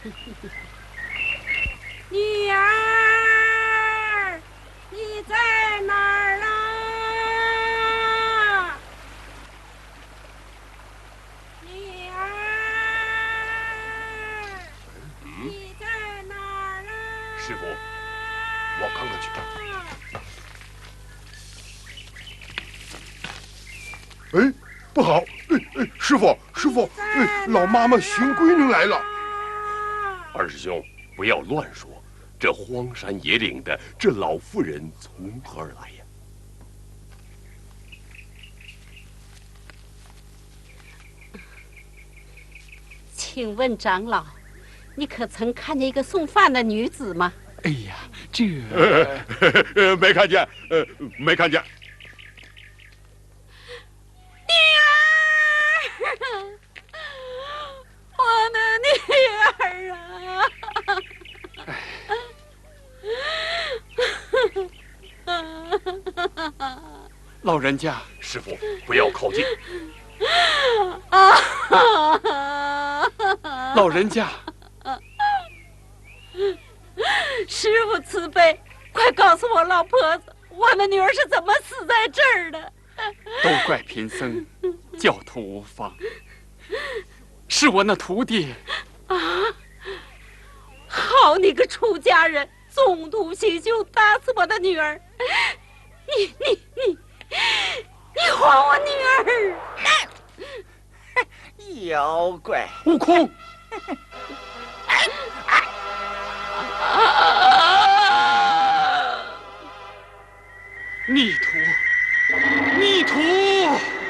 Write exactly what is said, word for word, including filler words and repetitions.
女儿，你在哪儿啦？女儿，你在哪儿啦？ 师傅，我刚刚去。 哎，不好！哎哎，师傅，师傅，哎，老妈妈寻闺女来了。 二师兄，不要乱说。这荒山野岭的，这老妇人从何而来呀？ 请问长老，你可曾看见一个送饭的女子吗？ 哎呀，这…… 呃，呃没看见，呃，没看见。 女儿，我的女儿啊！ 老人家， 师傅，不要靠近。 老人家， 师傅慈悲，快告诉我老婆子，我的女儿是怎么死在这儿的？ 都怪贫僧教徒无方，是我那徒弟。 啊！好你个出家人，纵图行凶，打死我的女儿！你你你你还我女儿！ 妖怪！ 悟空！逆徒！逆徒！